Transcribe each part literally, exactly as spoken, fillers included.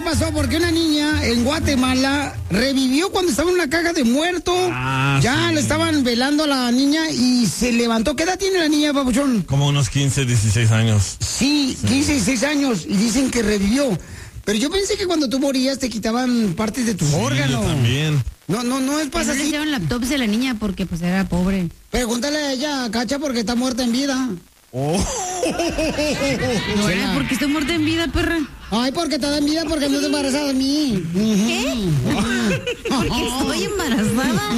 pasó? Porque una niña en Guatemala revivió cuando estaba en una caja de muerto. Ah, ya sí. Le estaban velando a la niña y se levantó. ¿Qué edad tiene la niña, papuchón? Como unos quince, dieciséis años. Sí, sí, quince, dieciséis años. Y dicen que revivió. Pero yo pensé que cuando tú morías te quitaban partes de tu sí, órgano. Yo también. No, no, no es pasa así. No le hicieron la autopsia a la niña porque pues era pobre. Pregúntale a ella, Cacha, porque está muerta en vida. Oh. No era porque estoy muerta en vida, perra. Ay, porque está en vida porque no te embarazada de mí. ¿Qué? Porque estoy embarazada.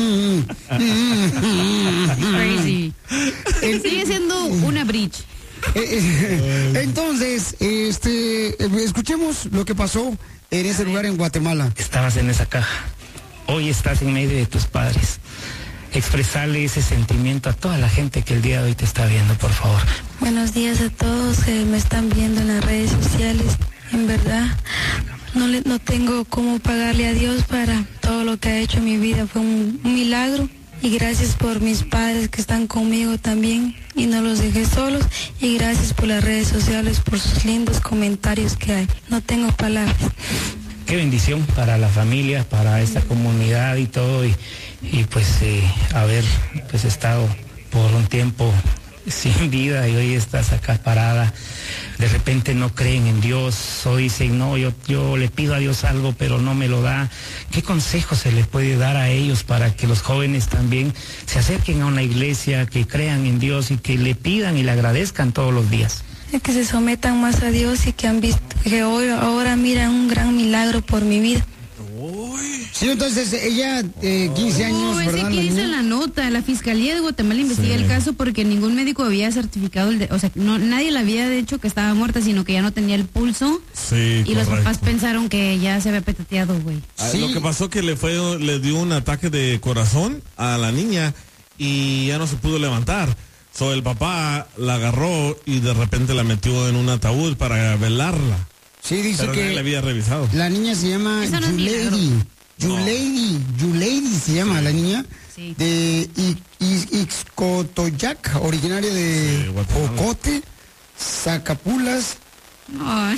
Crazy. Sigue siendo una bridge. Entonces, este, escuchemos lo que pasó en ese lugar en Guatemala. Estabas en esa caja. Hoy estás en medio de tus padres. Expresarle ese sentimiento a toda la gente que el día de hoy te está viendo, por favor. Buenos días a todos que me están viendo en las redes sociales. En verdad, no, le, no tengo cómo pagarle a Dios para todo lo que ha hecho en mi vida. Fue un, un milagro. Y gracias por mis padres que están conmigo también y no los dejé solos. Y gracias por las redes sociales, por sus lindos comentarios que hay. No tengo palabras. Qué bendición para la familia, para esta comunidad y todo. Y, y pues eh, haber pues estado por un tiempo sin vida y hoy estás acá parada. De repente no creen en Dios, hoy dicen, no, yo, yo le pido a Dios algo, pero no me lo da. ¿Qué consejo se le puede dar a ellos para que los jóvenes también se acerquen a una iglesia, que crean en Dios y que le pidan y le agradezcan todos los días? Que se sometan más a Dios y que han visto, que hoy, ahora miran un gran milagro por mi vida. Sí, entonces ella, eh, quince años, oh, ¿verdad? Ese que dice la nota, la Fiscalía de Guatemala investiga sí. el caso porque ningún médico había certificado, el de, o sea, no, nadie le había dicho que estaba muerta, sino que ya no tenía el pulso. Sí, y correcto. Los papás pensaron que ya se había petateado, güey. Ah, sí. Lo que pasó que le fue, le dio un ataque de corazón a la niña y ya no se pudo levantar. So, el papá la agarró y de repente la metió en un ataúd para velarla. Sí, dice pero que le había revisado. La niña se llama no Yulady. Yulady, Yulady se llama sí. la niña. Sí. De Ixcotoyac, originaria de sí, Ocote, Zacapulas. No,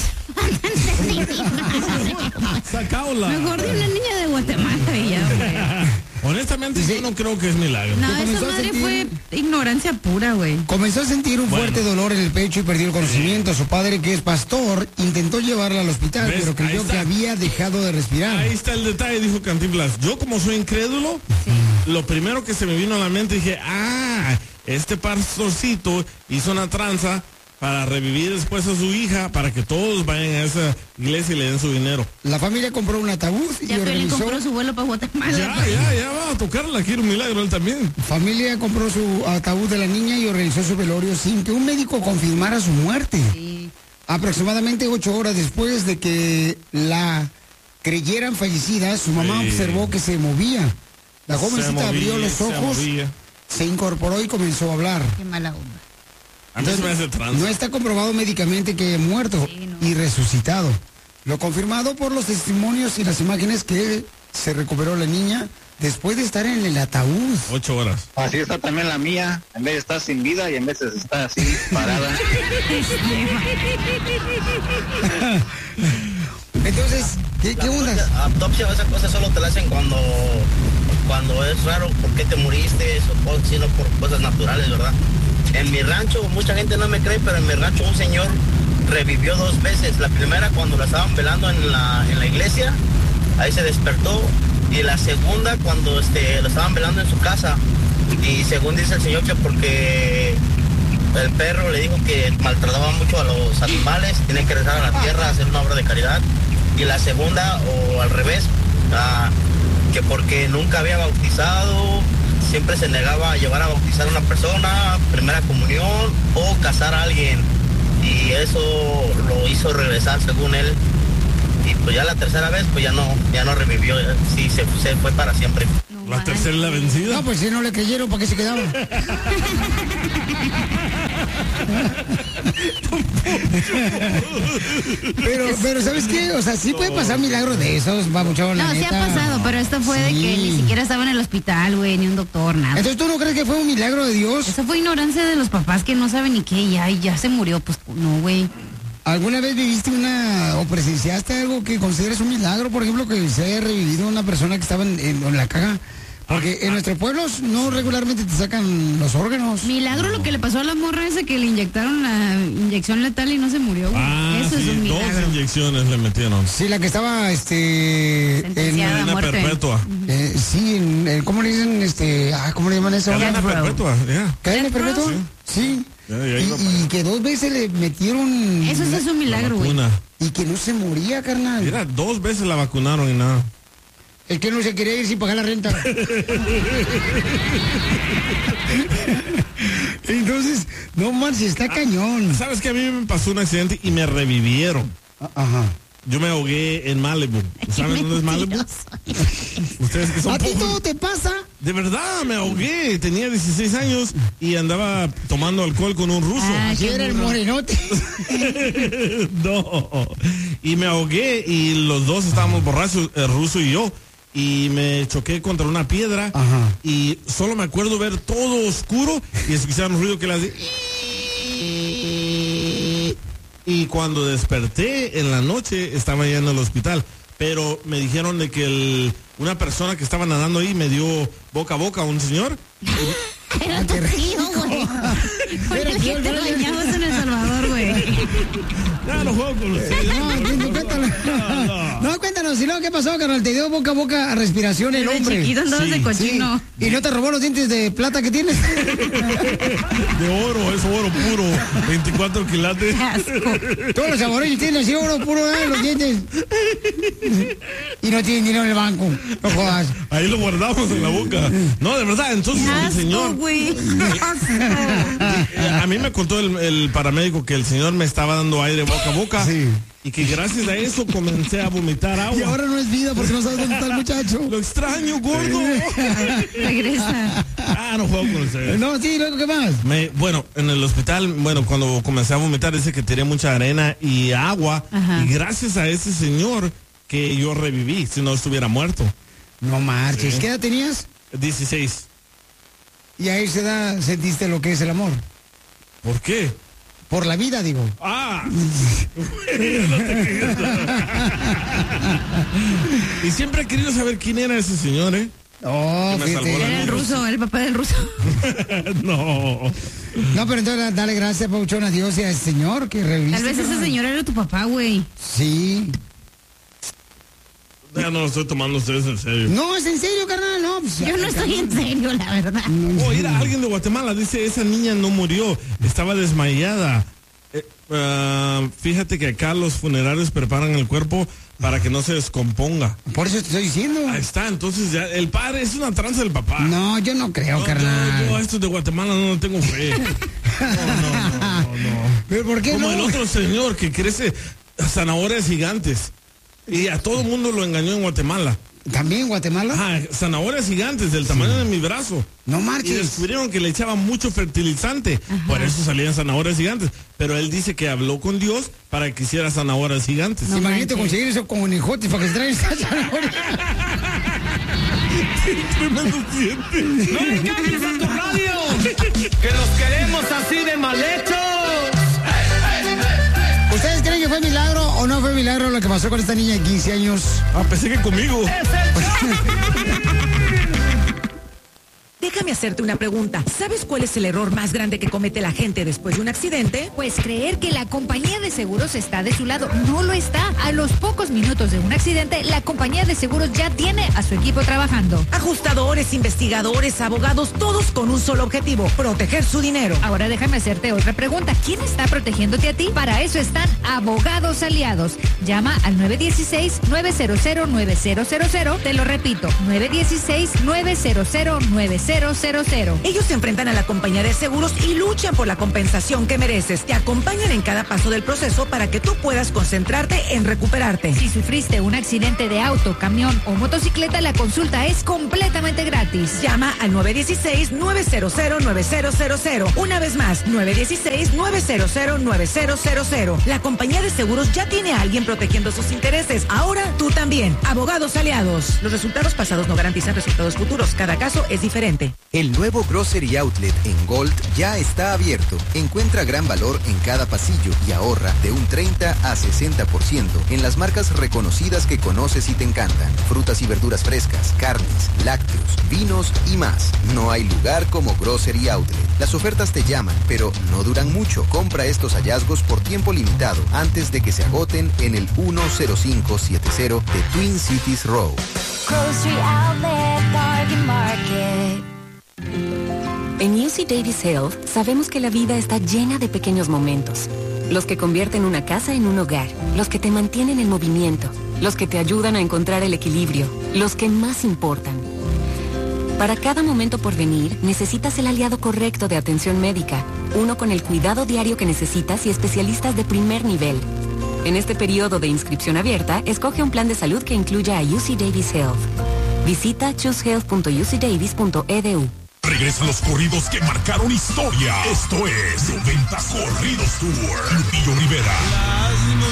Sacaula. Mejor de una niña de Guatemala y ya, güey. Honestamente, sí. yo no creo que es milagro. No, esa madre sentir... fue ignorancia pura, güey. Comenzó a sentir un bueno. fuerte dolor en el pecho y perdió el conocimiento. Sí. Su padre, que es pastor, intentó llevarla al hospital, ¿ves? Pero creyó que había dejado de respirar. Ahí está el detalle, dijo Cantinflas. Yo, como soy incrédulo, sí. lo primero que se me vino a la mente, dije, ah, este pastorcito hizo una tranza para revivir después a su hija, para que todos vayan a esa iglesia y le den su dinero. La familia compró un ataúd y ya organizó... Ya compró su vuelo para Guatemala. Ya, ya, ya va a tocarla, quiere un milagro él también. Familia compró su ataúd de la niña y organizó su velorio sin que un médico confirmara su muerte. Sí. Aproximadamente ocho horas después de que la creyeran fallecida, su mamá sí. observó que se movía. La jovencita movía, abrió los ojos, se, se incorporó y comenzó a hablar. Qué mala onda. Entonces, me hace no está comprobado médicamente que haya muerto sí, no. y resucitado. Lo confirmado por los testimonios y las imágenes que se recuperó la niña después de estar en el ataúd. Ocho horas. Así está también la mía. En vez de estar sin vida y en veces está así, parada. Entonces, ¿qué, qué onda? La autopsia o esa cosa solo te la hacen cuando, cuando es raro por qué te moriste, o sino por cosas naturales, ¿verdad? En mi rancho, mucha gente no me cree, pero en mi rancho un señor revivió dos veces. La primera cuando la estaban velando en la, en la iglesia, ahí se despertó. Y la segunda cuando este, lo estaban velando en su casa. Y según dice el señor que porque el perro le dijo que maltrataba mucho a los animales, tienen que regresar a la tierra a hacer una obra de caridad. Y la segunda, o al revés, uh, que porque nunca había bautizado, siempre se negaba a llevar a bautizar a una persona, primera comunión o casar a alguien. Y eso lo hizo regresar según él. Y pues ya la tercera vez, pues ya no, ya no revivió, sí, se, se fue para siempre. No, ¿la tercera es la vencida? No, pues si no le creyeron, ¿para qué se quedaron? pero, pero ¿sabes qué? O sea, sí puede pasar milagros de esos, babuchón, la No, neta. sí ha pasado, pero esto fue sí. de que ni siquiera estaba en el hospital, güey, ni un doctor, nada. Entonces, ¿tú no crees que fue un milagro de Dios? Eso fue ignorancia de los papás que no saben ni qué, ya, ya se murió, pues no, güey. ¿Alguna vez viviste una o presenciaste algo que consideres un milagro? Por ejemplo, que se haya revivido una persona que estaba en, en, en la caja. Porque en nuestros pueblos no regularmente te sacan los órganos. Milagro lo que le pasó a la morra esa que le inyectaron la inyección letal y no se murió. Ah, Eso sí, es un milagro. dos inyecciones le metieron. Sí, la que estaba, este... Sentenciada en a muerte. perpetua. Eh, sí, en, en- ¿cómo le dicen? este ah, ¿Cómo le llaman eso? Cadena perpetua, ya. ¿Cadena perpetua? Sí. Ya, ya iba para Y, y que dos veces le metieron... Eso sí es un milagro, güey. Vacuna. Y que no se moría, carnal. Mira, dos veces la vacunaron y nada. El que no se quería ir sin pagar la renta. Entonces, no manches, está cañón. ¿Sabes que a mí me pasó un accidente y me revivieron? Ajá. Yo me ahogué en Malibu. ¿Saben dónde es Malibu? Ustedes que son ¿A ti pobres. todo te pasa? De verdad, me ahogué. Tenía dieciséis años y andaba tomando alcohol con un ruso. Ah, Así qué era el burro. morenote. No. Y me ahogué y los dos estábamos borrachos, el ruso y yo. Y me choqué contra una piedra. Ajá. Y solo me acuerdo ver todo oscuro y escuchar un ruido que le hacía. Y cuando desperté en la noche estaba ya en el hospital. Pero me dijeron de que el, una persona que estaba nadando ahí me dio boca a boca a un señor. Era tu tío, güey. Fue el que te bañabas en El Salvador, güey. Ya no juego con ustedes. No, no, cuéntanos. No, cuéntanos. ¿Y luego qué pasó, carnal? Te dio boca a boca a respiración el De hombre. chiquito andabas Sí, de cochino. Sí. ¿Y no te robó los dientes de plata que tienes? De oro, es oro puro. veinticuatro quilates. Qué asco. Todos los saboreños tienen así oro puro, ¿eh? Los dientes. Y no tienen dinero en el banco. No jodas. Ahí lo guardamos en la boca. No, de verdad, entonces Qué el asco, señor. güey. Qué asco. A mí me contó el, el paramédico que el señor me estaba dando aire boca a boca. Sí. Y que gracias a eso comencé a vomitar agua. Y ahora no es vida porque no sabes dónde está el muchacho. Lo extraño, gordo. Regresa. Ah, no juego con ustedes. No, sí, luego, ¿qué más? Me, bueno, en el hospital, bueno, cuando comencé a vomitar, dice que tiré mucha arena y agua. Ajá. Y gracias a ese señor que yo reviví, si no estuviera muerto. No marches. Sí. ¿Qué edad tenías? dieciséis. Y ahí se da, sentiste lo que es el amor. ¿Por qué? Por la vida, digo. Ah. No te creas. Y siempre he querido saber quién era ese señor, ¿eh? Oh, Que me salvó fíjate. la Era el vida. ruso, el papá del ruso. No. No, pero entonces dale gracias, Pauchón, a Dios y al Señor que reviviste. Tal vez ese carnal. señor era tu papá, güey. Sí. Ya no lo estoy tomando ustedes en serio. No, es en serio, carnal, no. Pues, Yo no estoy en serio, la verdad. Oh, mira, alguien de Guatemala dice, esa niña no murió, estaba desmayada. Eh, ah, fíjate que acá los funerarios preparan el cuerpo para que no se descomponga. Por eso te estoy diciendo. Ahí está, entonces ya, el padre es una tranza del papá. No, yo no creo, No, carnal. yo, yo a estos de Guatemala no tengo fe. No, no, no, no, no. ¿Pero por qué Como no? el otro señor que crece zanahorias gigantes. Y a todo el mundo lo engañó en Guatemala. ¿También en Guatemala? Ajá, zanahorias gigantes del tamaño de mi brazo. No Y marches. descubrieron que le echaban mucho fertilizante. Por eso salían zanahorias gigantes. Pero él dice que habló con Dios para que hiciera zanahorias gigantes. No Imagínate manches. conseguir eso con hijotes para que se traigan esa zanahoria. Tremendo siente. ¡No le cambies a tu radio! ¡Que los queremos así de mal hechos! ¿Ustedes creen que fue milagro o no fue milagro lo que pasó con esta niña de quince años? Ah, pensé que conmigo. Déjame hacerte una pregunta. ¿Sabes cuál es el error más grande que comete la gente después de un accidente? Pues creer que la compañía de seguros está de su lado. No lo está. A los pocos minutos de un accidente, la compañía de seguros ya tiene a su equipo trabajando. Ajustadores, investigadores, abogados, todos con un solo objetivo, proteger su dinero. Ahora déjame hacerte otra pregunta. ¿Quién está protegiéndote a ti? Para eso están Abogados Aliados. Llama al nueve uno seis, nueve cero cero, nueve cero cero cero. Te lo repito, nueve uno seis, nueve cero cero, nueve cero cero cero. Ellos se enfrentan a la compañía de seguros y luchan por la compensación que mereces. Te acompañan en cada paso del proceso para que tú puedas concentrarte en recuperarte. Si sufriste un accidente de auto, camión o motocicleta, la consulta es completamente gratis. Llama al nueve uno seis, nueve cero cero, nueve cero cero cero. Una vez más, nueve uno seis, nueve cero cero, nueve cero cero cero. La compañía de seguros ya tiene a alguien protegiendo sus intereses. Ahora tú también. Abogados Aliados. Los resultados pasados no garantizan resultados futuros. Cada caso es diferente. Grocery. El nuevo Grocery Outlet en Gold ya está abierto. Encuentra gran valor en cada pasillo y ahorra de un treinta a sesenta por ciento en las marcas reconocidas que conoces y te encantan. Frutas y verduras frescas, carnes, lácteos, vinos y más. No hay lugar como Grocery Outlet. Las ofertas te llaman, pero no duran mucho. Compra estos hallazgos por tiempo limitado antes de que se agoten en el uno cero cinco siete cero de Twin Cities Road. Grocery Outlet, Bargain Market. En U C Davis Health sabemos que la vida está llena de pequeños momentos. Los que convierten una casa en un hogar, los que te mantienen en movimiento, los que te ayudan a encontrar el equilibrio, los que más importan. Para cada momento por venir, necesitas el aliado correcto de atención médica, uno con el cuidado diario que necesitas y especialistas de primer nivel. En este periodo de inscripción abierta, escoge un plan de salud que incluya a U C Davis Health. Visita chooose health punto u c davis punto e d u. Regresan los corridos que marcaron historia. Esto es noventa Corridos Tour. Lupillo Rivera.